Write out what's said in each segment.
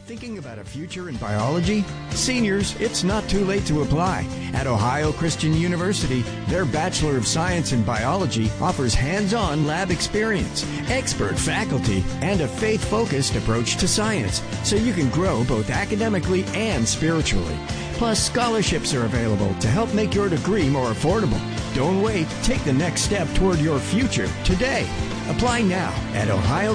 Thinking about a future in biology? Seniors, it's not too late to apply. At Ohio Christian University, their Bachelor of Science in Biology offers hands-on lab experience, expert faculty, and a faith-focused approach to science, so you can grow both academically and spiritually. Plus, scholarships are available to help make your degree more affordable. Don't wait. Take the next step toward your future today. Apply now at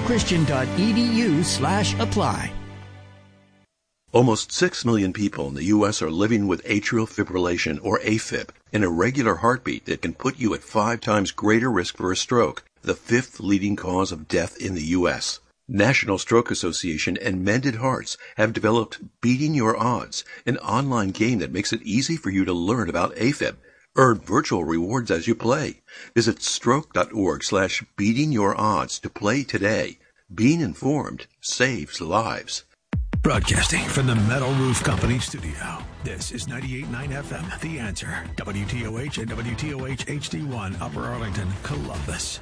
ohiochristian.edu/apply. Almost 6 million people in the U.S. are living with atrial fibrillation, or AFib, an irregular heartbeat that can put you at 5 times greater risk for a stroke, the 5th leading cause of death in the U.S. National Stroke Association and Mended Hearts have developed Beating Your Odds, an online game that makes it easy for you to learn about AFib. Earn virtual rewards as you play. Visit stroke.org/beatingyourodds to play today. Being informed saves lives. Broadcasting from the Metal Roof Company studio. This is 98.9 FM, The Answer. WTOH and WTOH HD1, Upper Arlington, Columbus.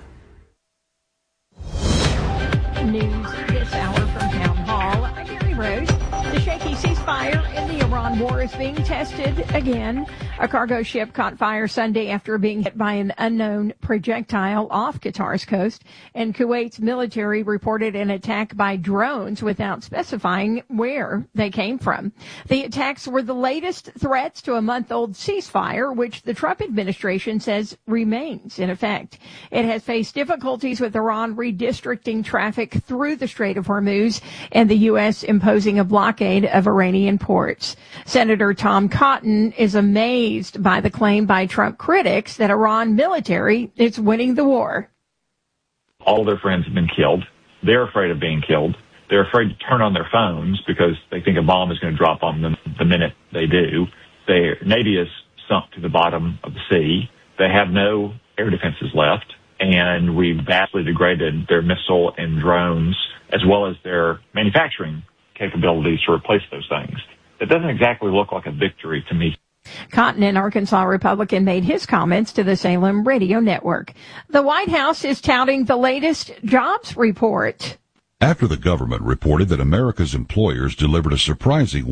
News this hour from Town Hall. I'm Mary Rose. The shaky ceasefire in the Iran war is being tested again. A cargo ship caught fire Sunday after being hit by an unknown projectile off Qatar's coast, and Kuwait's military reported an attack by drones without specifying where they came from. The attacks were the latest threats to a month-old ceasefire, which the Trump administration says remains in effect. It has faced difficulties with Iran redistricting traffic through the Strait of Hormuz and the U.S. imposing a blockade of Iranian ports. Senator Tom Cotton is amazed by the claim by Trump critics that Iran military is winning the war. All their friends have been killed. They're afraid of being killed. They're afraid to turn on their phones because they think a bomb is going to drop on them the minute they do. Their Navy is sunk to the bottom of the sea. They have no air defenses left, and we've vastly degraded their missile and drones as well as their manufacturing capabilities to replace those things. It doesn't exactly look like a victory to me. Cotton, an Arkansas Republican, made his comments to the Salem Radio Network. The White House is touting the latest jobs report. After the government reported that America's employers delivered a surprising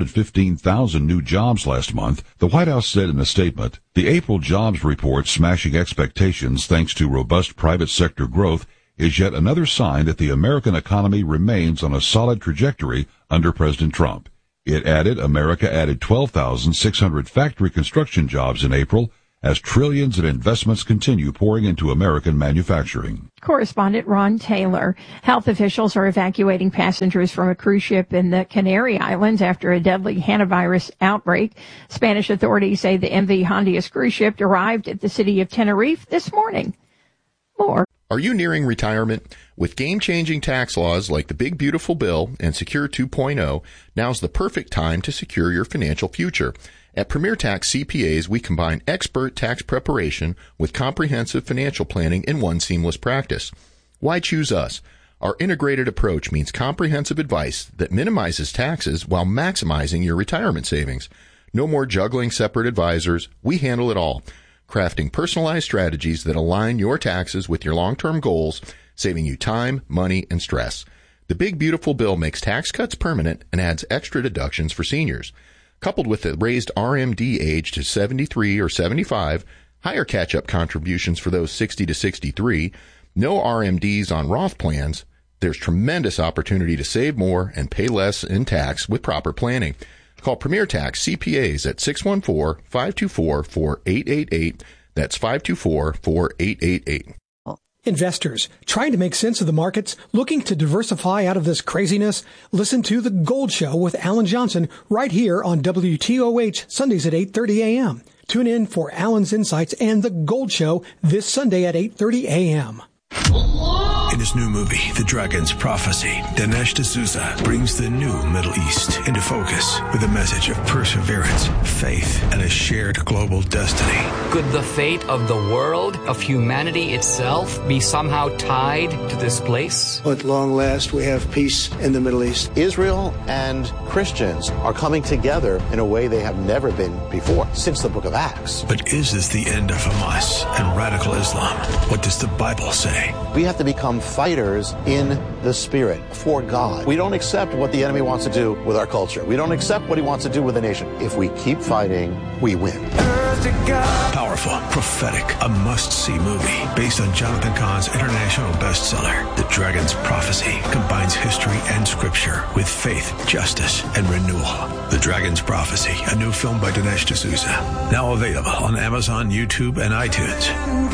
115,000 new jobs last month, the White House said in a statement, the April jobs report smashing expectations thanks to robust private sector growth is yet another sign that the American economy remains on a solid trajectory under President Trump. It added America added 12,600 factory construction jobs in April as trillions in investments continue pouring into American manufacturing. Correspondent Ron Taylor. Health officials are evacuating passengers from a cruise ship in the Canary Islands after a deadly hantavirus outbreak. Spanish authorities say the MV Hondias cruise ship arrived at the city of Tenerife this morning. More. Are you nearing retirement? With game-changing tax laws like the Big Beautiful Bill and Secure 2.0, now's the perfect time to secure your financial future. At Premier Tax CPAs, we combine expert tax preparation with comprehensive financial planning in one seamless practice. Why choose us? Our integrated approach means comprehensive advice that minimizes taxes while maximizing your retirement savings. No more juggling separate advisors. We handle it all, crafting personalized strategies that align your taxes with your long-term goals, saving you time, money, and stress. The Big Beautiful Bill makes tax cuts permanent and adds extra deductions for seniors. Coupled with the raised RMD age to 73 or 75, higher catch-up contributions for those 60 to 63, no RMDs on Roth plans, there's tremendous opportunity to save more and pay less in tax with proper planning. Call Premier Tax CPAs at 614-524-4888. That's 524-4888. Investors trying to make sense of the markets, looking to diversify out of this craziness? Listen to The Gold Show with Alan Johnson right here on WTOH Sundays at 8:30 a.m. Tune in for Alan's Insights and The Gold Show this Sunday at 8:30 a.m. In his new movie, The Dragon's Prophecy, Dinesh D'Souza brings the new Middle East into focus with a message of perseverance, faith, and a shared global destiny. Could the fate of the world, of humanity itself, be somehow tied to this place? At long last, we have peace in the Middle East. Israel and Christians are coming together in a way they have never been before, since the book of Acts. But is this the end of Hamas and radical Islam? What does the Bible say? We have to become fighters in the Spirit for God. We don't accept what the enemy wants to do with our culture. We don't accept what he wants to do with the nation. If we keep fighting, we win. Powerful, prophetic, a must-see movie based on Jonathan Cahn's international bestseller, The Dragon's Prophecy, combines history and scripture with faith, justice, and renewal. The Dragon's Prophecy, a new film by Dinesh D'Souza, now available on Amazon, YouTube, and iTunes.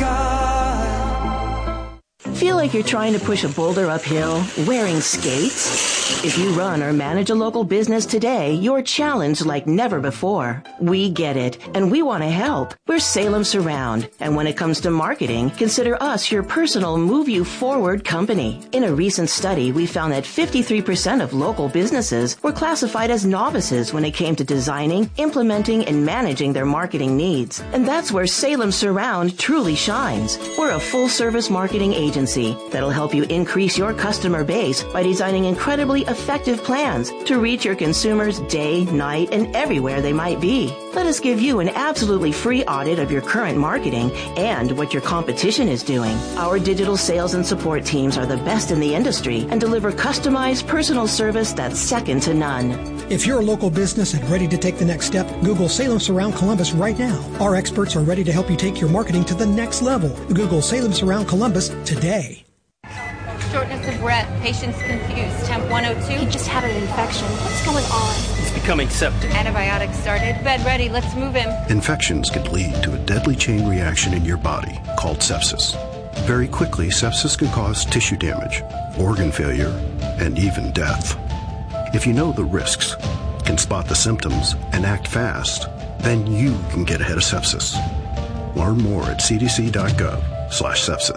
Feel like you're trying to push a boulder uphill wearing skates? If you run or manage a local business today, you're challenged like never before. We get it, and we want to help. We're Salem Surround, and when it comes to marketing, consider us your personal move you forward company. In a recent study, we found that 53% of local businesses were classified as novices when it came to designing, implementing, and managing their marketing needs. And that's where Salem Surround truly shines. We're a full-service marketing agency that'll help you increase your customer base by designing incredibly effective plans to reach your consumers day, night, and everywhere they might be. Let us give you an absolutely free audit of your current marketing and what your competition is doing. Our digital sales and support teams are the best in the industry and deliver customized personal service that's second to none. If you're a local business and ready to take the next step, Google Salem Surround Columbus right now. Our experts are ready to help you take your marketing to the next level. Google Salem Surround Columbus today. Shortness of breath, patient's confused, temp 102. He just had an infection. What's going on? He's becoming septic. Antibiotics started. Bed ready, let's move him. Infections can lead to a deadly chain reaction in your body called sepsis. Very quickly, sepsis can cause tissue damage, organ failure, and even death. If you know the risks, can spot the symptoms, and act fast, then you can get ahead of sepsis. Learn more at cdc.gov/sepsis.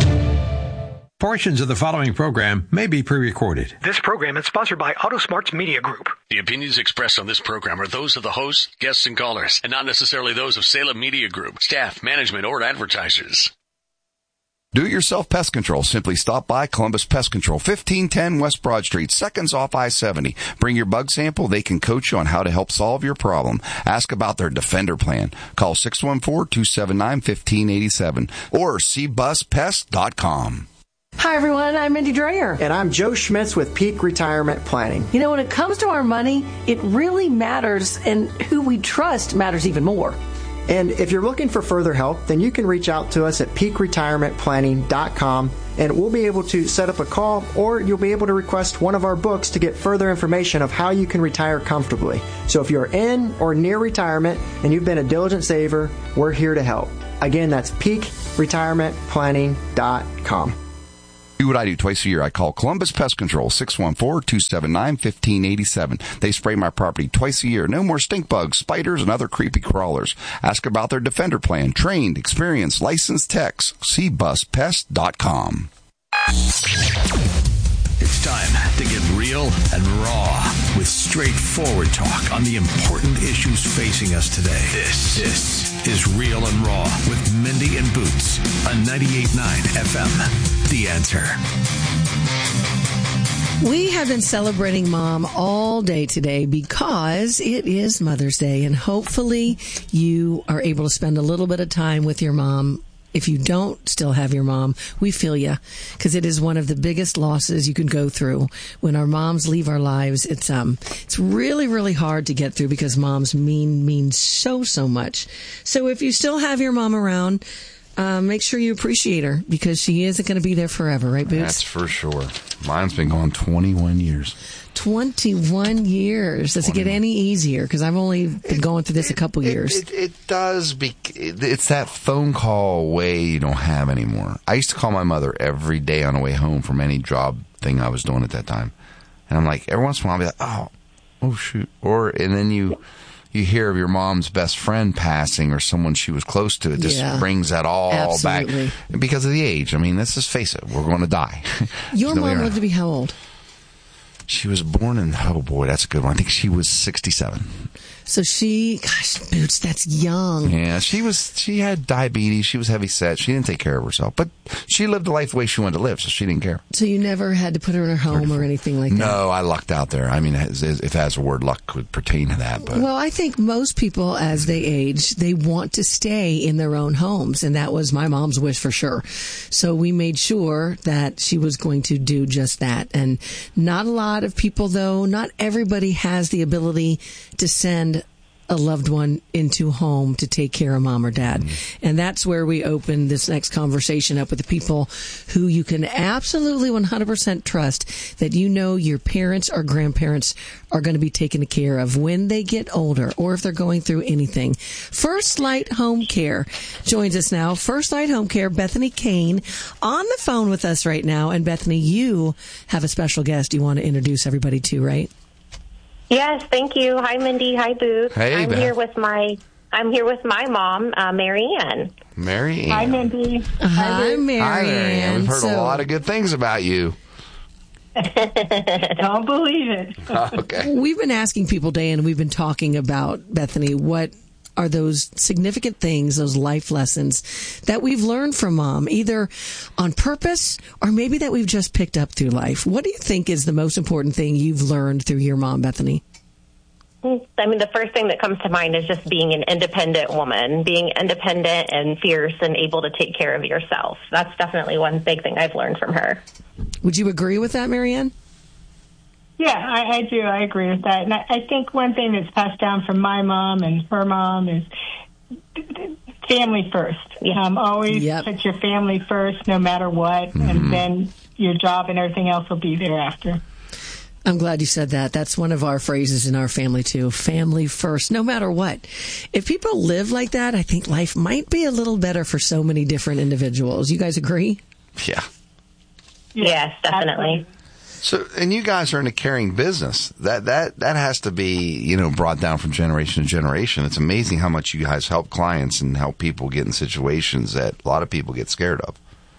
Portions of the following program may be pre-recorded. This program is sponsored by AutoSmarts Media Group. The opinions expressed on this program are those of the hosts, guests, and callers, and not necessarily those of Salem Media Group, staff, management, or advertisers. Do-it-yourself pest control. Simply stop by Columbus Pest Control, 1510 West Broad Street, seconds off I-70. Bring your bug sample. They can coach you on how to help solve your problem. Ask about their Defender plan. Call 614-279-1587 or cbuspest.com. Hi, everyone. I'm Mindy Dreyer. And I'm Joe Schmitz with Peak Retirement Planning. You know, when it comes to our money, it really matters, and who we trust matters even more. And if you're looking for further help, then you can reach out to us at peakretirementplanning.com, and we'll be able to set up a call, or you'll be able to request one of our books to get further information of how you can retire comfortably. So if you're in or near retirement and you've been a diligent saver, we're here to help. Again, that's peakretirementplanning.com. Do what I do twice a year. I call Columbus Pest Control, 614-279-1587. They spray my property twice a year. No more stink bugs, spiders, and other creepy crawlers. Ask about their Defender plan. Trained, experienced, licensed techs. cbuspest.com. It's time to get real and raw with straightforward talk on the important issues facing us today. This is Real and Raw with Mindy and Boots on 98.9 FM. The Answer. We have been celebrating Mom all day today because it is Mother's Day, and hopefully you are able to spend a little bit of time with your mom. If you don't still have your mom, we feel you, because it is one of the biggest losses you can go through. When our moms leave our lives, it's really, really hard to get through, because moms mean so much. So if you still have your mom around, make sure you appreciate her, because she isn't going to be there forever, right, Boots? That's for sure. Mine's been gone 21 years. 21 years. Does it get any easier? Because I've only been going through this a couple years. It does. It's that phone call away you don't have anymore. I used to call my mother every day on the way home from any job thing I was doing at that time. And I'm like, every once in a while, I'll be like, oh shoot. And then you hear of your mom's best friend passing, or someone she was close to. It just brings that all back. Because of the age. I mean, let's just face it. We're going to die. Your mom lived to be how old? She was born in, oh boy, that's a good one. I think she was 67. So Boots, that's young. Yeah, she had diabetes. She was heavy set. She didn't take care of herself, but she lived the life the way she wanted to live, so she didn't care. So you never had to put her in her home or anything like that? No, I lucked out there. I mean, if that's a word, luck could pertain to that. But well, I think most people, as they age, they want to stay in their own homes, and that was my mom's wish for sure. So we made sure that she was going to do just that. And not a lot of people, though, not everybody has the ability to send a loved one into home to take care of mom or dad. And that's where we open this next conversation up with the people who you can absolutely 100% trust that you know your parents or grandparents are going to be taken care of when they get older or if they're going through anything. First Light Home Care joins us now. First Light Home Care, Bethany Kane on the phone with us right now. And Bethany, you have a special guest you want to introduce everybody to, right? Yes, thank you. Hi, Mindy. Hi, Booth. Hey, I'm here with my mom, Mary Ann. Mary Ann. Hi, Mindy. Hi, Mary Ann. We've heard a lot of good things about you. Don't believe it. Okay. We've been asking people, Dan, and we've been talking about, Bethany, what are those significant things, those life lessons that we've learned from mom, either on purpose or maybe that we've just picked up through life? What do you think is the most important thing you've learned through your mom, Bethany? I mean, the first thing that comes to mind is just being an independent woman, being independent and fierce and able to take care of yourself. That's definitely one big thing I've learned from her. Would you agree with that, Mary Ann? Yeah, I do. I agree with that. And I think one thing that's passed down from my mom and her mom is family first. Always put your family first no matter what, and then your job and everything else will be thereafter. I'm glad you said that. That's one of our phrases in our family, too. Family first, no matter what. If people live like that, I think life might be a little better for so many different individuals. You guys agree? Yeah. Yes, definitely. So, and you guys are in a caring business. That has to be, brought down from generation to generation. It's amazing how much you guys help clients and help people get in situations that a lot of people get scared of.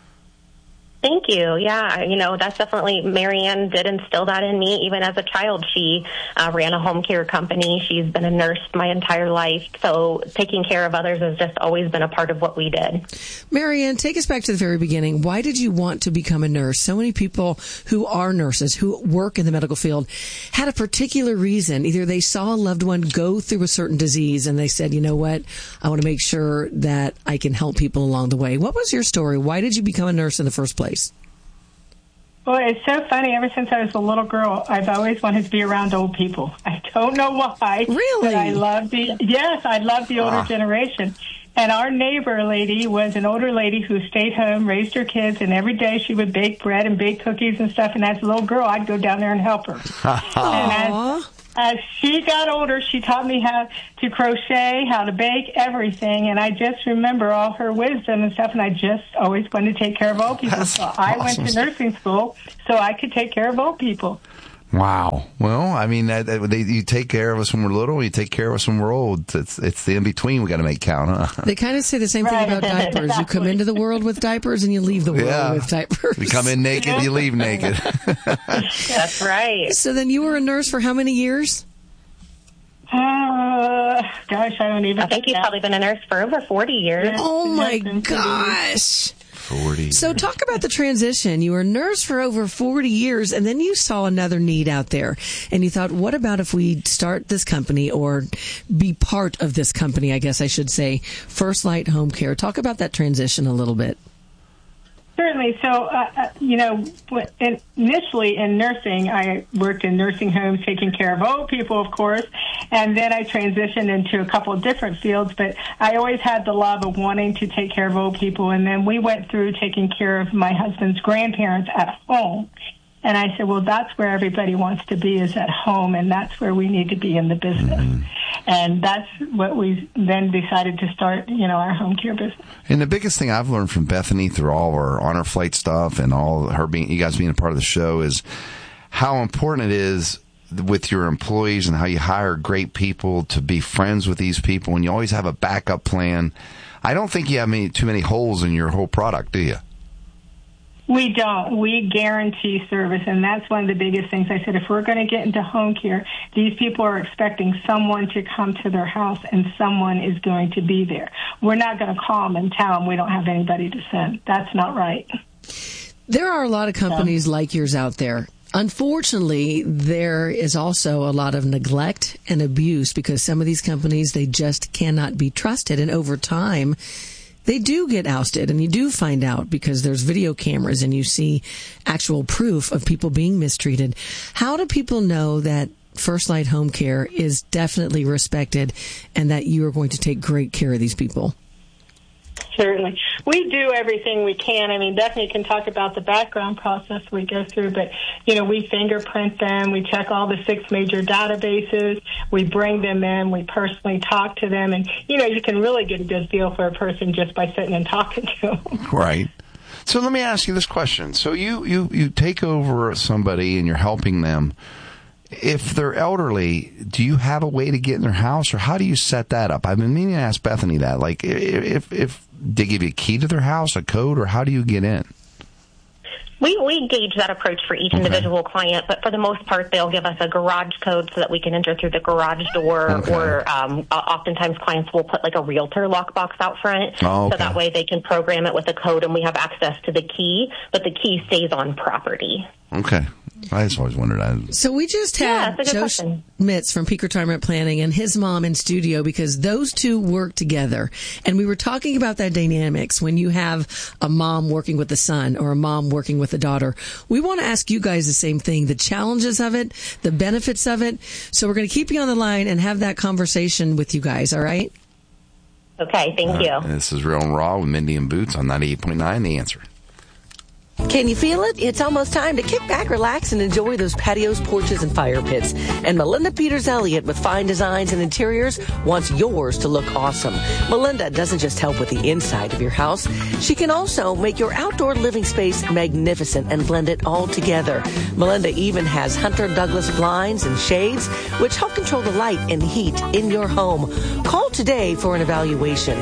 Thank you. Yeah, that's definitely, Mary Ann did instill that in me. Even as a child, she ran a home care company. She's been a nurse my entire life. So taking care of others has just always been a part of what we did. Mary Ann, take us back to the very beginning. Why did you want to become a nurse? So many people who are nurses, who work in the medical field, had a particular reason. Either they saw a loved one go through a certain disease and they said, you know what, I want to make sure that I can help people along the way. What was your story? Why did you become a nurse in the first place? Well, it's so funny. Ever since I was a little girl, I've always wanted to be around old people. I don't know why. Really? But I love the older generation. And our neighbor lady was an older lady who stayed home, raised her kids, and every day she would bake bread and bake cookies and stuff. And as a little girl, I'd go down there and help her. And as she got older, she taught me how to crochet, how to bake, everything. And I just remember all her wisdom and stuff, and I just always wanted to take care of old people. So I went to nursing school so I could take care of old people. Wow. Well, I mean, you take care of us when we're little, you take care of us when we're old. It's the in-between we got to make count, huh? They kind of say the same thing about diapers. Exactly. You come into the world with diapers and you leave the world with diapers. You come in naked, you leave naked. That's right. So then you were a nurse for how many years? Gosh, I don't even. I think you've probably been a nurse for over 40 years. Oh, my gosh. 40. So talk about the transition. You were a nurse for over 40 years, and then you saw another need out there. And you thought, what about if we start this company or be part of this company, I guess I should say, First Light Home Care. Talk about that transition a little bit. Certainly. So, initially in nursing, I worked in nursing homes taking care of old people, of course, and then I transitioned into a couple of different fields, but I always had the love of wanting to take care of old people, and then we went through taking care of my husband's grandparents at home. And I said, well, that's where everybody wants to be, is at home, and that's where we need to be in the business. Mm-hmm. And that's what we then decided to start, our home care business. And the biggest thing I've learned from Bethany through all of our honor flight stuff and all you guys being a part of the show is how important it is with your employees and how you hire great people to be friends with these people, and you always have a backup plan. I don't think you have too many holes in your whole product, do you? We don't. We guarantee service, and that's one of the biggest things. I said, if we're going to get into home care, these people are expecting someone to come to their house, and someone is going to be there. We're not going to call them and tell them we don't have anybody to send. That's not right. There are a lot of companies like yours out there. Unfortunately, there is also a lot of neglect and abuse because some of these companies, they just cannot be trusted. And over time, they do get ousted, and you do find out because there's video cameras and you see actual proof of people being mistreated. How do people know that First Light Home Care is definitely respected and that you are going to take great care of these people? Certainly. We do everything we can. I mean, Bethany can talk about the background process we go through, but, we fingerprint them. We check all the 6 major databases. We bring them in. We personally talk to them. And, you can really get a good feel for a person just by sitting and talking to them. Right. So let me ask you this question. So you take over somebody and you're helping them. If they're elderly, do you have a way to get in their house, or how do you set that up? I've been meaning to ask Bethany that. Like, if they give you a key to their house, a code, or how do you get in? We gauge that approach for each individual client, but for the most part, they'll give us a garage code so that we can enter through the garage door, or oftentimes clients will put like a realtor lockbox out front, so that way they can program it with a code and we have access to the key, but the key stays on property. Okay. I just always wondered that. So we just had Joe Schmitz from Peak Retirement Planning and his mom in studio because those two work together. And we were talking about that dynamics when you have a mom working with a son or a mom working with a daughter. We want to ask you guys the same thing, the challenges of it, the benefits of it. So we're going to keep you on the line and have that conversation with you guys, all right? Okay, thank you. This is Real and Raw with Mindy and Boots on 98.9 The Answer. Can you feel it? It's almost time to kick back, relax, and enjoy those patios, porches, and fire pits. And Melinda Peters-Elliott with Fine Designs and Interiors wants yours to look awesome. Melinda doesn't just help with the inside of your house. She can also make your outdoor living space magnificent and blend it all together. Melinda even has Hunter Douglas blinds and shades, which help control the light and heat in your home. Call today for an evaluation.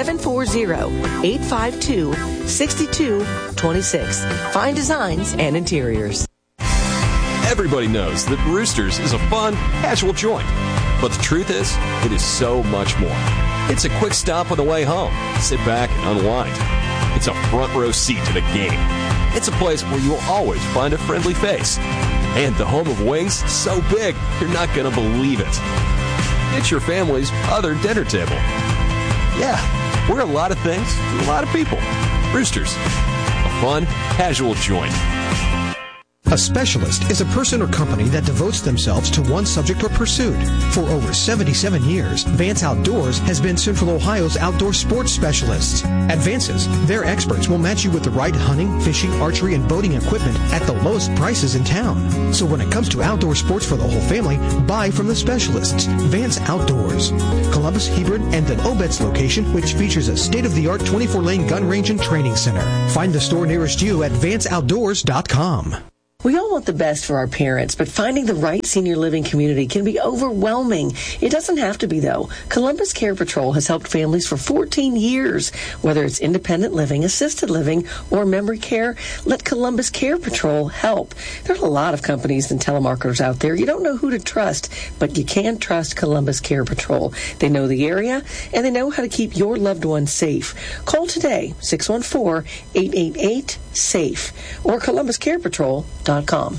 740-852-6226. Fine Designs and Interiors. Everybody knows that Roosters is a fun, casual joint. But the truth is, it is so much more. It's a quick stop on the way home. Sit back and unwind. It's a front row seat to the game. It's a place where you will always find a friendly face. And the home of wings, so big, you're not going to believe it. It's your family's other dinner table. Yeah, we're a lot of things to a lot of people. Roosters. Fun, casual joint. A specialist is a person or company that devotes themselves to one subject or pursuit. For over 77 years, Vance Outdoors has been Central Ohio's outdoor sports specialists. At Vance's, their experts will match you with the right hunting, fishing, archery, and boating equipment at the lowest prices in town. So when it comes to outdoor sports for the whole family, buy from the specialists. Vance Outdoors. Columbus, Hebron, and the Obetz location, which features a state-of-the-art 24-lane gun range and training center. Find the store nearest you at vanceoutdoors.com. We all want the best for our parents, but finding the right senior living community can be overwhelming. It doesn't have to be, though. Columbus Care Patrol has helped families for 14 years. Whether it's independent living, assisted living, or memory care, let Columbus Care Patrol help. There are a lot of companies and telemarketers out there. You don't know who to trust, but you can trust Columbus Care Patrol. They know the area, and they know how to keep your loved ones safe. Call today, 614-888-SAFE, or ColumbusCarePatrol.com.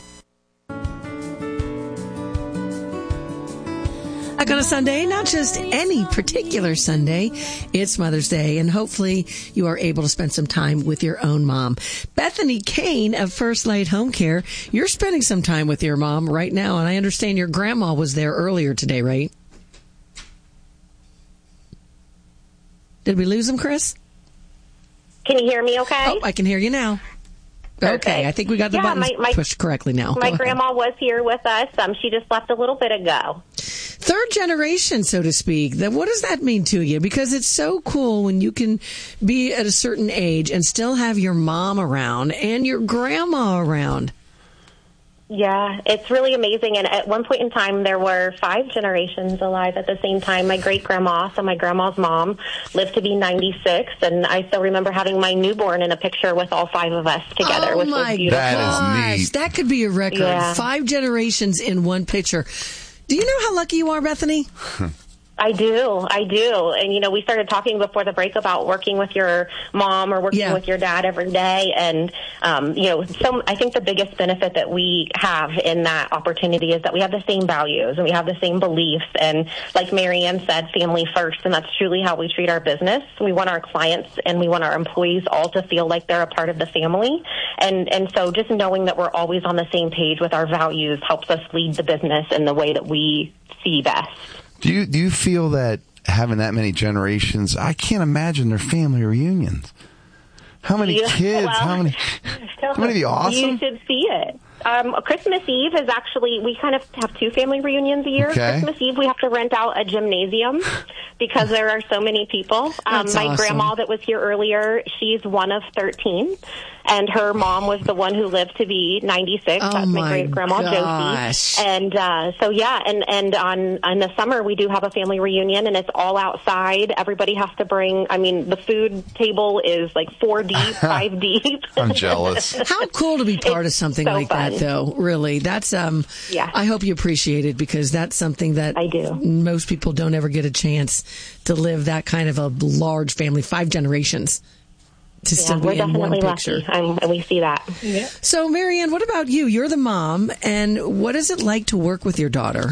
Back on a Sunday, not just any particular Sunday, it's Mother's Day, and hopefully you are able to spend some time with your own mom. Bethany Kane of First Light Home Care, you're spending some time with your mom right now, and I understand your grandma was there earlier today, right? Did we lose him, Chris? Can you hear me okay? Oh, I can hear you now. Okay, I think we got the buttons pushed correctly now. My grandma was here with us. She just left a little bit ago. Third generation, so to speak. What does that mean to you? Because it's so cool when you can be at a certain age and still have your mom around and your grandma around. Yeah, it's really amazing. And at one point in time, there were 5 generations alive at the same time. My great-grandma, so my grandma's mom, lived to be 96. And I still remember having my newborn in a picture with all 5 of us together, which was beautiful. That is neat. That could be a record. Yeah. 5 generations in one picture. Do you know how lucky you are, Bethany? I do. And, we started talking before the break about working with your mom or working with your dad every day. And, I think the biggest benefit that we have in that opportunity is that we have the same values and we have the same beliefs. And like Marianne said, family first. And that's truly how we treat our business. We want our clients and we want our employees all to feel like they're a part of the family. And so just knowing that we're always on the same page with our values helps us lead the business in the way that we see best. Do you feel that having that many generations, I can't imagine their family reunions. How many kids? Well, how many of you awesome? You should see it. Christmas Eve is actually, we kind of have 2 family reunions a year. Okay. Christmas Eve, we have to rent out a gymnasium because there are so many people. My awesome. grandma that was here earlier, she's one of 13. And her mom was the one who lived to be 96. Oh, That's my great grandma gosh. Josie. And and on the summer we do have a family reunion, and it's all outside. Everybody has to bring. I mean, the food table is like 4 deep, 5 deep. I'm jealous. How cool to be part of something so like fun. that, though. Really, that's I hope you appreciate it because that's something that I do. Most people don't ever get a chance to live that kind of a large family, 5 generations. To still be in one picture. And we see that. Yeah. So, Marianne, what about you? You're the mom, and what is it like to work with your daughter?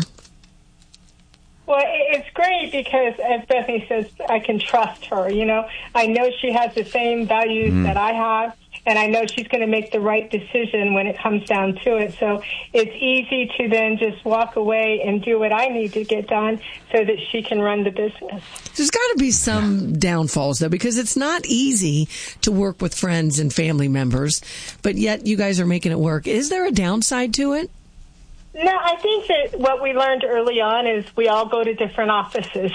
Well, it's great because, as Bethany says, I can trust her. I know she has the same values that I have, and I know she's going to make the right decision when it comes down to it. So it's easy to then just walk away and do what I need to get done so that she can run the business. There's got to be some downfalls, though, because it's not easy to work with friends and family members, but yet you guys are making it work. Is there a downside to it? No, I think that what we learned early on is we all go to different offices.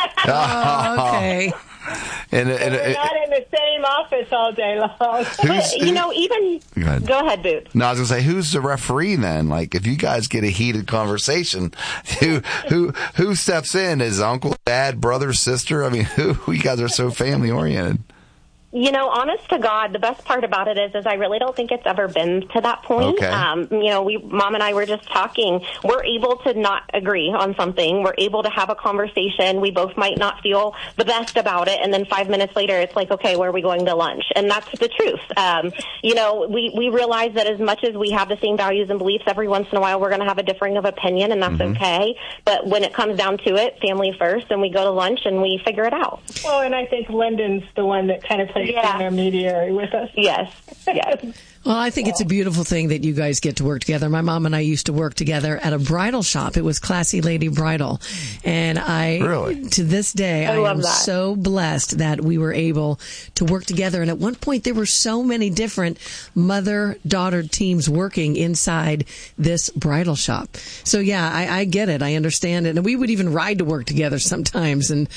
Okay. And we're not in the same office all day long. Go ahead, Boot. No, I was going to say, who's the referee then? Like, if you guys get a heated conversation, who steps in? Is uncle, dad, brother, sister? I mean, who? You guys are so family oriented. Honest to God, the best part about it is I really don't think it's ever been to that point. Okay. Mom and I were just talking. We're able to not agree on something. We're able to have a conversation. We both might not feel the best about it. And then 5 minutes later, it's like, okay, where are we going to lunch? And that's the truth. We realize that as much as we have the same values and beliefs, every once in a while we're going to have a differing of opinion, and that's okay. But when it comes down to it, family first, and we go to lunch and we figure it out. Well, and I think Lyndon's the one that kind of plays intermediary with us. Yes. Well, I think it's a beautiful thing that you guys get to work together. My mom and I used to work together at a bridal shop. It was Classy Lady Bridal. And to this day, I am so blessed that we were able to work together. And at one point, there were so many different mother-daughter teams working inside this bridal shop. So, yeah, I get it. I understand it. And we would even ride to work together sometimes. And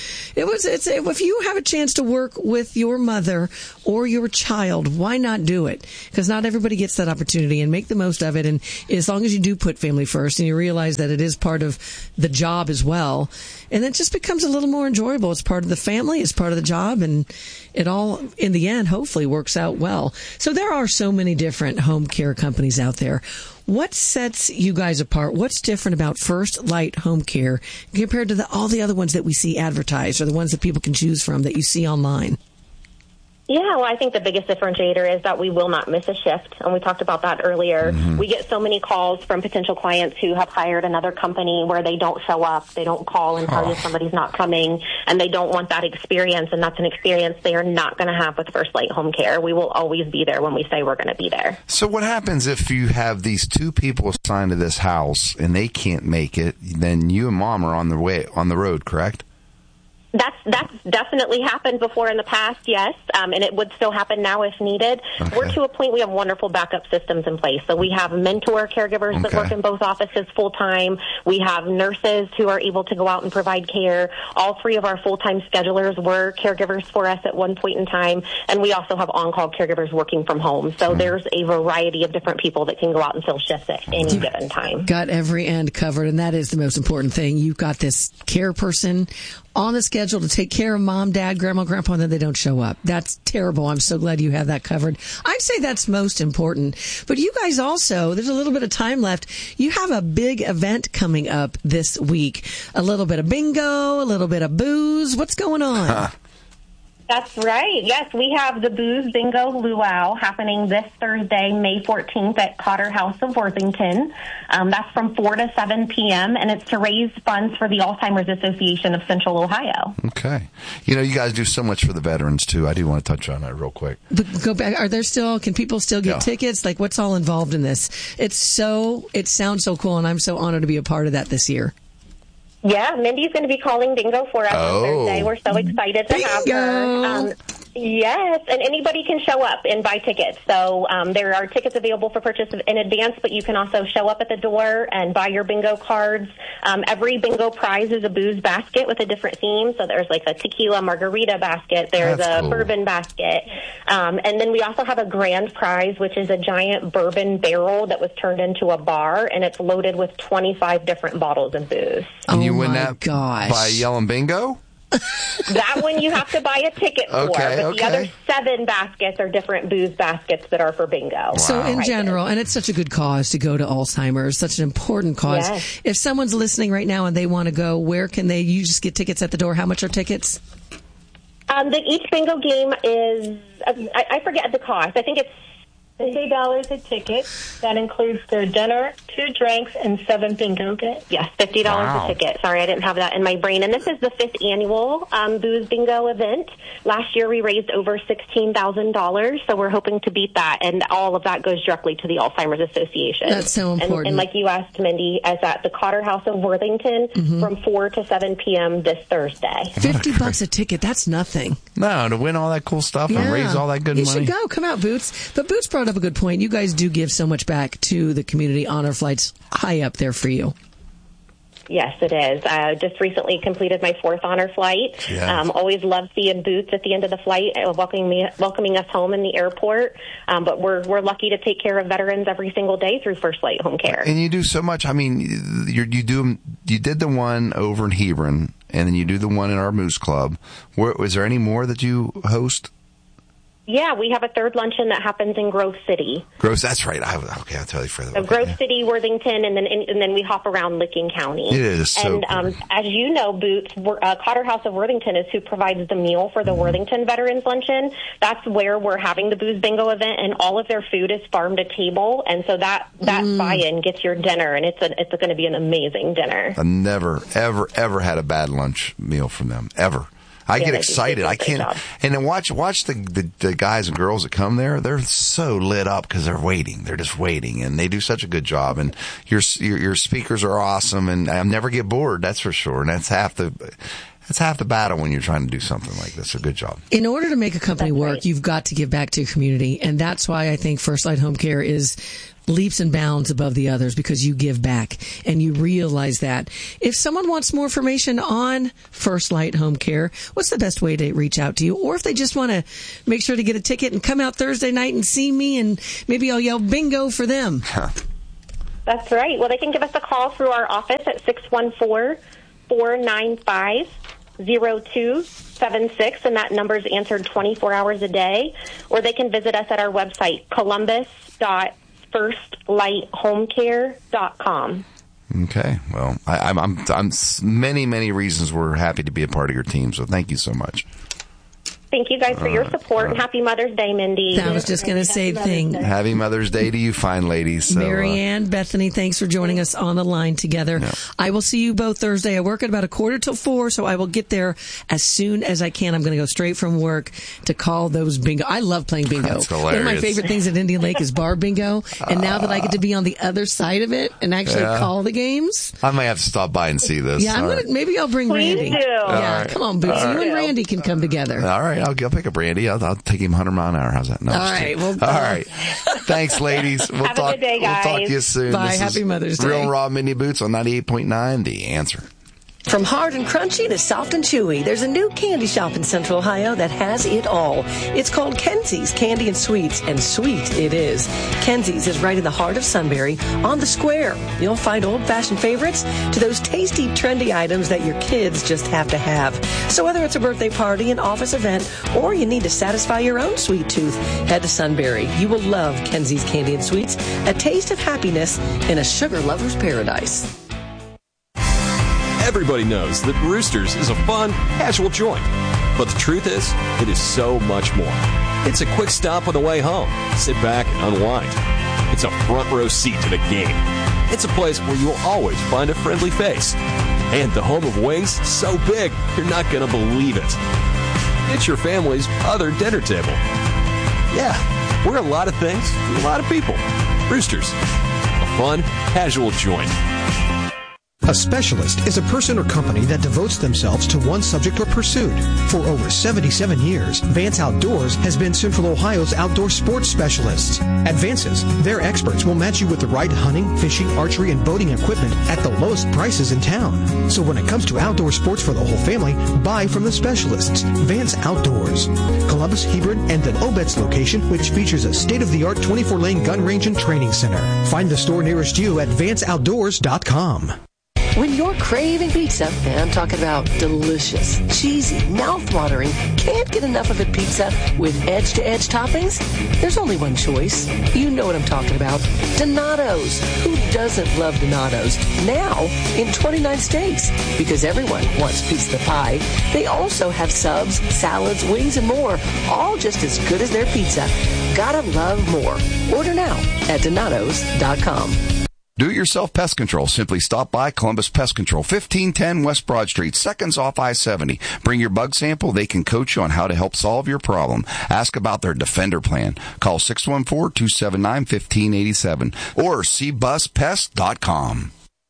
if you have a chance to work with your mother or your child, why not do it? Because not everybody gets that opportunity, and make the most of it. And as long as you do put family first and you realize that it is part of the job as well, and it just becomes a little more enjoyable. It's part of the family, it's part of the job, and it all, in the end, hopefully works out well. So there are so many different home care companies out there. What sets you guys apart? What's different about First Light Home Care compared to all the other ones that we see advertised, or the ones that people can choose from that you see online? Yeah, well, I think the biggest differentiator is that we will not miss a shift, and we talked about that earlier. Mm-hmm. We get so many calls from potential clients who have hired another company where they don't show up, they don't call and tell you somebody's not coming, and they don't want that experience, and that's an experience they are not going to have with First Light Home Care. We will always be there when we say we're going to be there. So what happens if you have these 2 people assigned to this house and they can't make it? Then you and Mom are on the road, correct? That's definitely happened before in the past, yes, and it would still happen now if needed. Okay. We're to a point we have wonderful backup systems in place. So we have mentor caregivers that work in both offices full-time. We have nurses who are able to go out and provide care. All 3 of our full-time schedulers were caregivers for us at one point in time, and we also have on-call caregivers working from home. So there's a variety of different people that can go out and fill shifts at any given time. Got every end covered, and that is the most important thing. You've got this care person on the schedule to take care of mom, dad, grandma, grandpa, and then they don't show up. That's terrible. I'm so glad you have that covered. I'd say that's most important. But you guys also, there's a little bit of time left. You have a big event coming up this week. A little bit of bingo, a little bit of booze. What's going on? That's right. Yes, we have the Booze Bingo Luau happening this Thursday, May 14th at Cotter House of Worthington. That's from 4 to 7 p.m., and it's to raise funds for the Alzheimer's Association of Central Ohio. Okay. You know, you guys do so much for the veterans, too. I do want to touch on that real quick. But go back. Can people still get tickets? Like, what's all involved in this? It sounds so cool, and I'm so honored to be a part of that this year. Yeah, Mindy's going to be calling bingo for us on Thursday. We're so excited to have her. Yes, and anybody can show up and buy tickets. So there are tickets available for purchase in advance, but you can also show up at the door and buy your bingo cards. Every bingo prize is a booze basket with a different theme. So there's like a tequila margarita basket. There's a bourbon basket. And then we also have a grand prize, which is a giant bourbon barrel that was turned into a bar, and it's loaded with 25 different bottles of booze. And you win that by yelling bingo? That one you have to buy a ticket for, but the other 7 baskets are different booze baskets that are for bingo. Wow. So in general, and it's such a good cause to go to Alzheimer's, such an important cause. Yes. If someone's listening right now and they want to go, where can they? You just get tickets at the door. How much are tickets? Each bingo game is, I forget the cost. I think it's $50 a ticket. That includes their dinner, 2 drinks, and 7 bingo games. Yes, $50 a ticket. Sorry, I didn't have that in my brain. And this is the 5th annual Booze Bingo event. Last year we raised over $16,000, so we're hoping to beat that. And all of that goes directly to the Alzheimer's Association. That's so important. And like you asked, Mindy, is at the Cotter House of Worthington from 4 to 7 p.m. this Thursday. $50 a ticket, that's nothing. No, to win all that cool stuff and raise all that good money. You should go. Come out, Boots. But Boots brought up a good point. You guys do give so much back to the community. Honor Flight's high up there for you. Yes, it is. Just recently completed my 4th honor flight. Yes. Always love seeing Boots at the end of the flight, welcoming us home in the airport. But we're lucky to take care of veterans every single day through First Flight Home Care. And you do so much. I mean, you did the one over in Hebron, and then you do the one in our Moose Club. Was there any more that you host? Yeah, we have a 3rd luncheon that happens in Grove City. That's right. I'll tell you further. Grove City, Worthington, and then we hop around Licking County. It is so And as you know, Boots, Cotter House of Worthington is who provides the meal for the Worthington Veterans Luncheon. That's where we're having the Booze Bingo event, and all of their food is farm to table, and so that buy-in gets your dinner, and it's going to be an amazing dinner. I've never, ever had a bad lunch meal from them, ever. I get excited. I can't. And then watch the guys and girls that come there. They're so lit up because they're waiting. They're just waiting, and they do such a good job. And your speakers are awesome, and I never get bored. That's for sure. And that's half the battle when you're trying to do something like this. So good job. In order to make a company work, you've got to give back to your community, and that's why I think First Light Home Care is leaps and bounds above the others, because you give back and you realize that. If someone wants more information on First Light Home Care, what's the best way to reach out to you? Or if they just want to make sure to get a ticket and come out Thursday night and see me, and maybe I'll yell bingo for them. That's right. Well, they can give us a call through our office at 614-495-0276, and that number is answered 24 hours a day. Or they can visit us at our website, columbus.firstlighthomecare.com. Okay. Well, I'm many reasons we're happy to be a part of your team, so thank you so much. Thank you guys for your support, and happy Mother's Day, Mindy. I was just going to say thing. Happy Mother's Day to you fine ladies. So, Marianne, Bethany, thanks for joining us on the line together. Yeah. I will see you both Thursday. I work at about 3:45, so I will get there as soon as I can. I'm going to go straight from work to call those bingo. I love playing bingo. That's hilarious. One of my favorite things at Indian Lake is bar bingo, and now that I get to be on the other side of it and actually call the games. I might have to stop by and see this. Yeah, maybe I'll bring Randy. Do. Yeah, right. come on, Boots. You and Randy can come together. All right, I'll pick up Randy. I'll take him 100 mile an hour. How's that? No, all right. Well, all right. Thanks, ladies. We'll Have a good day, guys. We'll talk to you soon. Bye. This Happy is Mother's Day. Real Raw Mindy Boots on 98.9 The Answer. From hard and crunchy to soft and chewy, there's a new candy shop in Central Ohio that has it all. It's called Kenzie's Candy and Sweets, and sweet it is. Kenzie's is right in the heart of Sunbury, on the square. You'll find old-fashioned favorites to those tasty, trendy items that your kids just have to have. So whether it's a birthday party, an office event, or you need to satisfy your own sweet tooth, head to Sunbury. You will love Kenzie's Candy and Sweets, a taste of happiness in a sugar lover's paradise. Everybody knows that Roosters is a fun, casual joint. But the truth is, it is so much more. It's a quick stop on the way home. Sit back and unwind. It's a front row seat to the game. It's a place where you will always find a friendly face. And the home of wings, so big, you're not going to believe it. It's your family's other dinner table. Yeah, we're a lot of things to a lot of people. Roosters, a fun, casual joint. A specialist is a person or company that devotes themselves to one subject or pursuit. For over 77 years, Vance Outdoors has been Central Ohio's outdoor sports specialists. At Vance's, their experts will match you with the right hunting, fishing, archery, and boating equipment at the lowest prices in town. So when it comes to outdoor sports for the whole family, buy from the specialists. Vance Outdoors. Columbus, Hebron, and the Obetz location, which features a state-of-the-art 24-lane gun range and training center. Find the store nearest you at vanceoutdoors.com. When you're craving pizza, and I'm talking about delicious, cheesy, mouth-watering, can't get enough of it pizza with edge-to-edge toppings, there's only one choice. You know what I'm talking about. Donato's. Who doesn't love Donato's? Now in 29 states. Because everyone wants piece of the pie. They also have subs, salads, wings, and more. All just as good as their pizza. Gotta love more. Order now at Donatos.com. Do-it-yourself pest control. Simply stop by Columbus Pest Control, 1510 West Broad Street, seconds off I-70. Bring your bug sample. They can coach you on how to help solve your problem. Ask about their Defender plan. Call 614-279-1587 or cbuspest.com.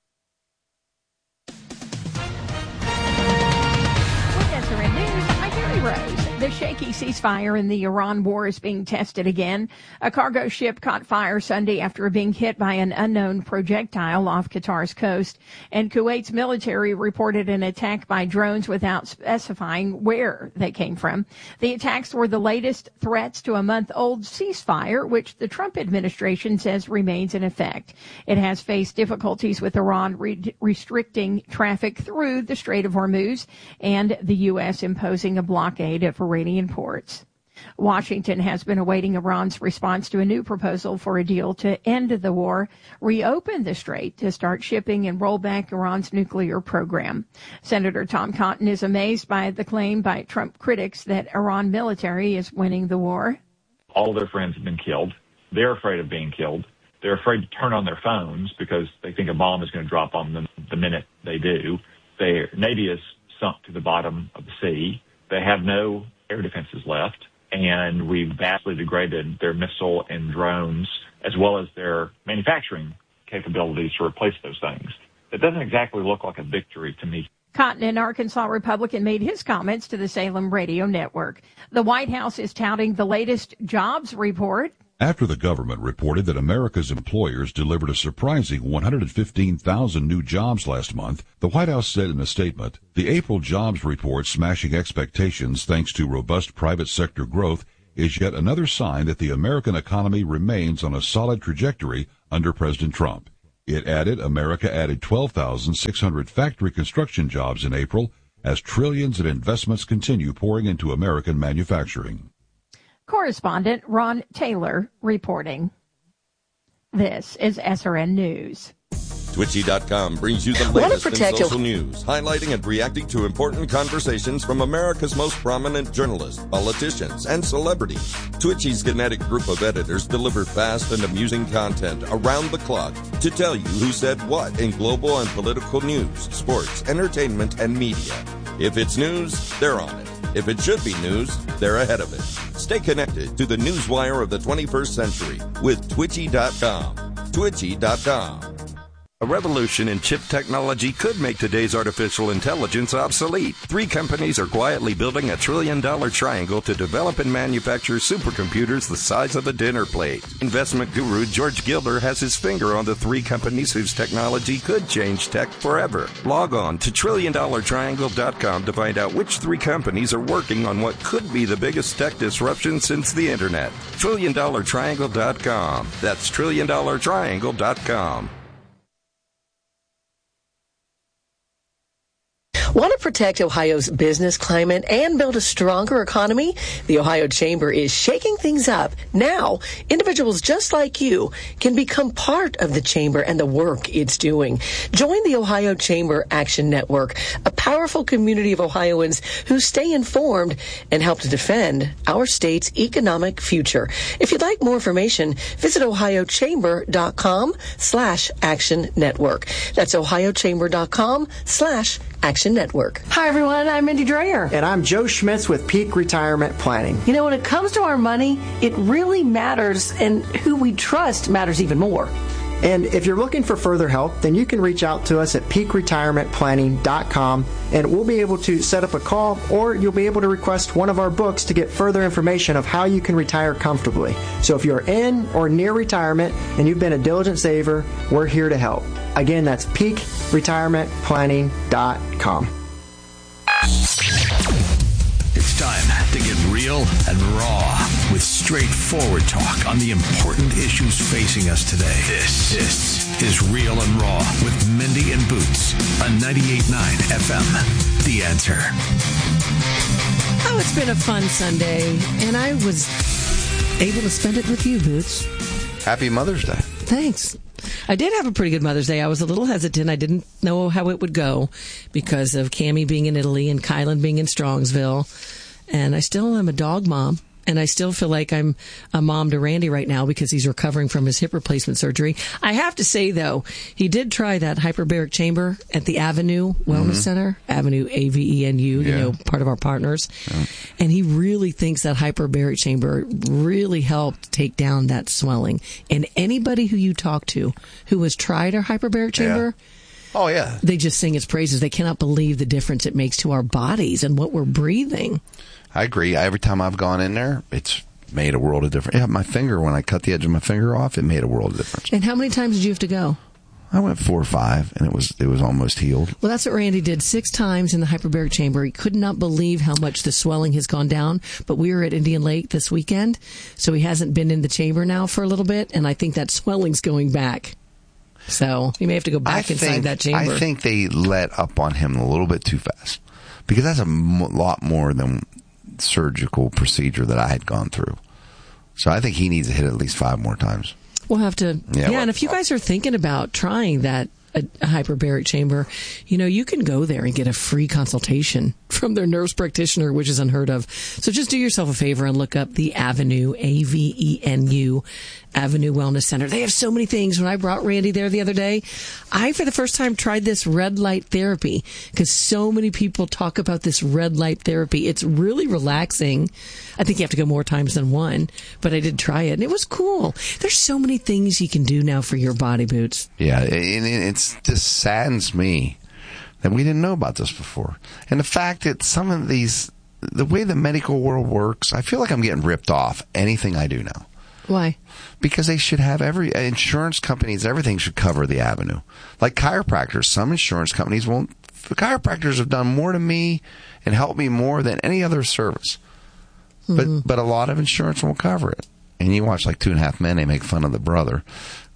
The shaky ceasefire in the Iran war is being tested again. A cargo ship caught fire Sunday after being hit by an unknown projectile off Qatar's coast, and Kuwait's military reported an attack by drones without specifying where they came from. The attacks were the latest threats to a month-old ceasefire, which the Trump administration says remains in effect. It has faced difficulties with Iran restricting traffic through the Strait of Hormuz and the U.S. imposing a blockade of Iranian ports. Washington has been awaiting Iran's response to a new proposal for a deal to end the war, reopen the strait to start shipping and roll back Iran's nuclear program. Senator Tom Cotton is amazed by the claim by Trump critics that Iran military is winning the war. All their friends have been killed. They're afraid of being killed. They're afraid to turn on their phones because they think a bomb is going to drop on them the minute they do. Their Navy is sunk to the bottom of the sea. They have no air defenses left, and we've vastly degraded their missile and drones as well as their manufacturing capabilities to replace those things. It doesn't exactly look like a victory to me. Cotton, an Arkansas Republican, made his comments to the Salem Radio Network. The White House is touting the latest jobs report. After the government reported that America's employers delivered a surprising 115,000 new jobs last month, the White House said in a statement, the April jobs report smashing expectations thanks to robust private sector growth is yet another sign that the American economy remains on a solid trajectory under President Trump. It added America added 12,600 factory construction jobs in April as trillions in investments continue pouring into American manufacturing. Correspondent Ron Taylor reporting. This is SRN News. Twitchy.com brings you the latest in social news, highlighting and reacting to important conversations from America's most prominent journalists, politicians, and celebrities. Twitchy's kinetic group of editors deliver fast and amusing content around the clock to tell you who said what in global and political news, sports, entertainment, and media. If it's news, they're on it. If it should be news, they're ahead of it. Stay connected to the newswire of the 21st century with Twitchy.com. Twitchy.com. A revolution in chip technology could make today's artificial intelligence obsolete. 3 companies are quietly building a $1 trillion triangle to develop and manufacture supercomputers the size of a dinner plate. Investment guru George Gilder has his finger on the 3 companies whose technology could change tech forever. Log on to TrillionDollarTriangle.com to find out which 3 companies are working on what could be the biggest tech disruption since the internet. TrillionDollarTriangle.com. That's TrillionDollarTriangle.com. Want to protect Ohio's business climate and build a stronger economy? The Ohio Chamber is shaking things up. Now, individuals just like you can become part of the Chamber and the work it's doing. Join the Ohio Chamber Action Network, a powerful community of Ohioans who stay informed and help to defend our state's economic future. If you'd like more information, visit ohiochamber.com/action network. That's ohiochamber.com/action network. Hi, everyone. I'm Mindy Dreyer. And I'm Joe Schmitz with Peak Retirement Planning. You know, when it comes to our money, it really matters, and who we trust matters even more. And if you're looking for further help, then you can reach out to us at peakretirementplanning.com, and we'll be able to set up a call, or you'll be able to request one of our books to get further information of how you can retire comfortably. So if you're in or near retirement and you've been a diligent saver, we're here to help. Again, that's peakretirementplanning.com. It's time to get real and raw with straightforward talk on the important issues facing us today. This is Real and Raw with Mindy and Boots on 98.9 FM. The Answer. Oh, it's been a fun Sunday, and I was able to spend it with you, Boots. Happy Mother's Day. Thanks. I did have a pretty good Mother's Day. I was a little hesitant. I didn't know how it would go because of Cammie being in Italy and Kylan being in Strongsville. And I still am a dog mom. And I still feel like I'm a mom to Randy right now because he's recovering from his hip replacement surgery. I have to say, though, he did try that hyperbaric chamber at the Avenue Wellness Center, Avenue, AVENU, part of our partners. Yeah. And he really thinks that hyperbaric chamber really helped take down that swelling. And anybody who you talk to who has tried our hyperbaric chamber, oh, yeah, they just sing its praises. They cannot believe the difference it makes to our bodies and what we're breathing. I agree. Every time I've gone in there, it's made a world of difference. Yeah, my finger, when I cut the edge of my finger off, it made a world of difference. And how many times did you have to go? I went 4 or 5, and it was almost healed. Well, that's what Randy did 6 times in the hyperbaric chamber. He could not believe how much the swelling has gone down. But we were at Indian Lake this weekend, so he hasn't been in the chamber now for a little bit, and I think that swelling's going back. So he may have to go back inside that chamber. I think they let up on him a little bit too fast, because that's a lot more than surgical procedure that I had gone through. So I think he needs to hit at least 5 more times. We'll have to. Yeah, and if you guys are thinking about trying that a hyperbaric chamber, you can go there and get a free consultation from their nurse practitioner, which is unheard of. So just do yourself a favor and look up the Avenue, AVENU, Avenue Wellness Center. They have so many things. When I brought Randy there the other day, I, for the first time, tried this red light therapy because so many people talk about this red light therapy. It's really relaxing. I think you have to go more times than one, but I did try it, and it was cool. There's so many things you can do now for your body, Boots. Yeah, it just saddens me that we didn't know about this before. And the fact that some of these, the way the medical world works, I feel like I'm getting ripped off anything I do now. Why? Because they should have insurance companies, everything should cover the Avenue. Like chiropractors, some insurance companies won't. The chiropractors have done more to me and helped me more than any other service. But a lot of insurance won't cover it. And you watch like 2.5 Men, they make fun of the brother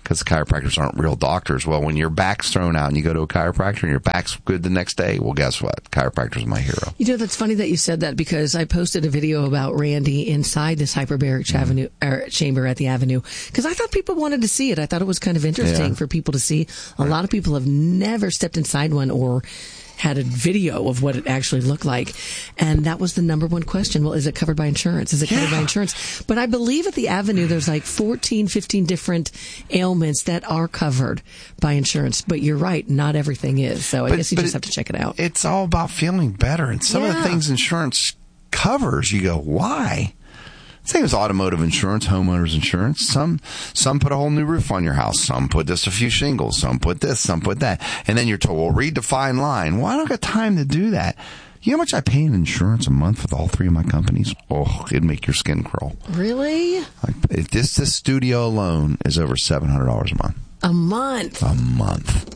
because chiropractors aren't real doctors. Well, when your back's thrown out and you go to a chiropractor and your back's good the next day, well, guess what? Chiropractor's my hero. You know, that's funny that you said that, because I posted a video about Randy inside this hyperbaric chamber at the Avenue, because I thought people wanted to see it. I thought it was kind of interesting for people to see. A lot of people have never stepped inside one or had a video of what it actually looked like. And that was the number one question. Well, is it covered by insurance? Is it covered by insurance? But I believe at the Avenue, there's like 14, 15 different ailments that are covered by insurance. But you're right, not everything is. So I guess you just have to check it out. It's all about feeling better. And some of the things insurance covers, you go, why? Same as automotive insurance, homeowners insurance. Some put a whole new roof on your house. Some put just a few shingles. Some put this, some put that. And then you're told, well, read the fine line. Well, I don't got time to do that. You know how much I pay in insurance a month with all three of my companies? Oh, it'd make your skin crawl. Really? This studio alone is over $700 a month. A month? A month.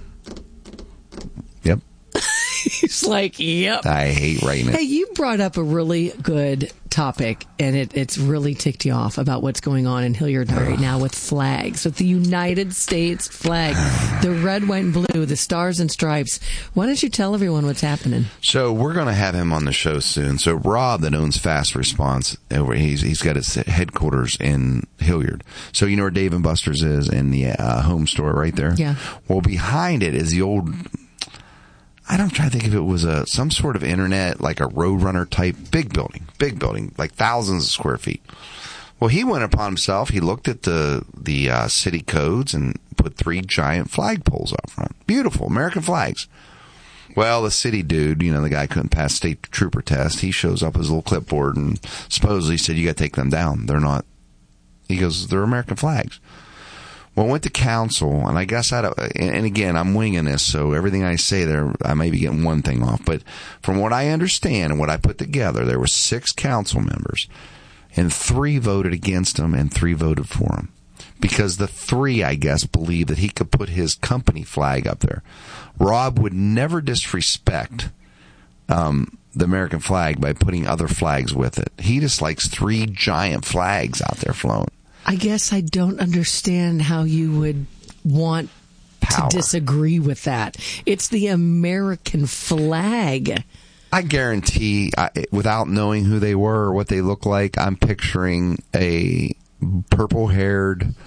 Yep. He's like, yep. I hate writing it. Hey, you brought up a really good topic, and it's really ticked you off about what's going on in Hilliard right now with flags, with the United States flag, the red, white, and blue, the stars and stripes. Why don't you tell everyone what's happening? So we're going to have him on the show soon. So Rob, that owns Fast Response, he's got his headquarters in Hilliard. So you know where Dave & Buster's is, in the home store right there? Yeah. Well, behind it is the old... I'm trying to think if it was some sort of internet, like a Roadrunner type big building, like thousands of square feet. Well, he went upon himself. He looked at the city codes and put 3 giant flagpoles up front. Beautiful American flags. Well, the city dude, the guy couldn't pass state trooper test. He shows up with his little clipboard and supposedly said, you got to take them down. They're not. He goes, they're American flags. Well, I went to council, and I guess and again, I'm winging this, so everything I say there, I may be getting one thing off. But from what I understand and what I put together, there were 6 council members, and 3 voted against him and 3 voted for him. Because the 3, I guess, believed that he could put his company flag up there. Rob would never disrespect the American flag by putting other flags with it. He just likes 3 giant flags out there flown. I guess I don't understand how you would want to disagree with that. It's the American flag. I guarantee, without knowing who they were or what they look like, I'm picturing a purple-haired,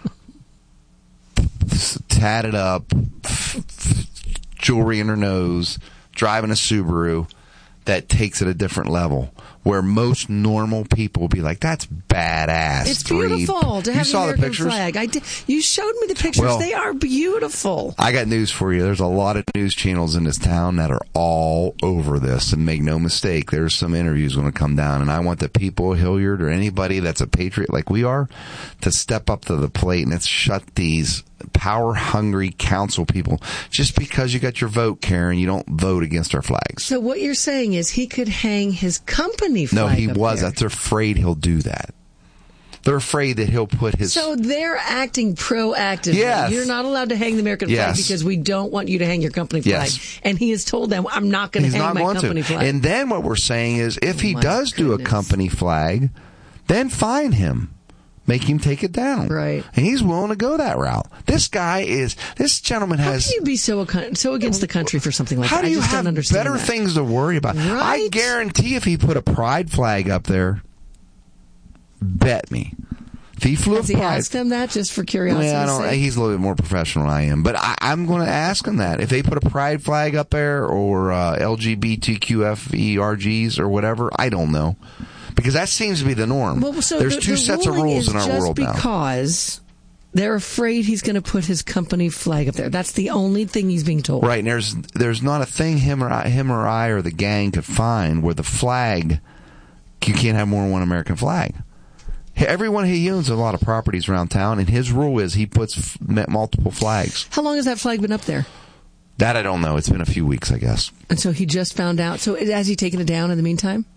tatted up, jewelry in her nose, driving a Subaru that takes it a different level. Where most normal people will be like, that's badass. It's beautiful to have an American flag. I did. You showed me the pictures. Well, they are beautiful. I got news for you. There's a lot of news channels in this town that are all over this. And make no mistake, there's some interviews going to come down. And I want the people of Hilliard or anybody that's a patriot like we are to step up to the plate and let's shut these power-hungry council people. Just because you got your vote, Karen, you don't vote against our flags. So what you're saying is he could hang his company flag No, he up wasn't. there. They're afraid he'll do that. They're afraid that he'll put his... So they're acting proactively. Yes. You're not allowed to hang the American flag because we don't want you to hang your company flag. Yes. And he has told them, I'm not going to hang my company flag. And then what we're saying is, if he does do a company flag, then fine him. Make him take it down. Right. And he's willing to go that route. This gentleman has... How can you be so against the country for something like that? How do you have better things to worry about? Right? I guarantee if he put a pride flag up there, bet me. If he flew Has he asked him that just for curiosity's sake? He's a little bit more professional than I am. But I'm going to ask him that. If they put a pride flag up there or LGBTQFERGs or whatever, I don't know. Because that seems to be the norm. Well, so there's 2 sets of rules in our world now. Because they're afraid he's going to put his company flag up there. That's the only thing he's being told. Right, and there's not a thing him or I or the gang could find where the flag, you can't have more than one American flag. Everyone, he owns a lot of properties around town, and his rule is he puts multiple flags. How long has that flag been up there? That I don't know. It's been a few weeks, I guess. And so he just found out. So has he taken it down in the meantime?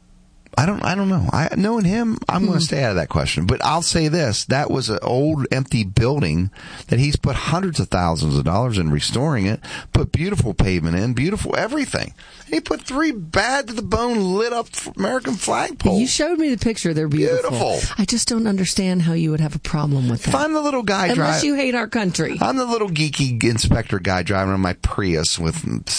I don't know. Knowing him, I'm going to stay out of that question. But I'll say this. That was an old, empty building that he's put hundreds of thousands of dollars in restoring it, put beautiful pavement in, beautiful everything. And he put 3 bad to the bone lit up American flag poles. You showed me the picture. They're beautiful. I just don't understand how you would have a problem with that. If I'm the little guy Unless you hate our country. I'm the little geeky inspector guy driving on my Prius with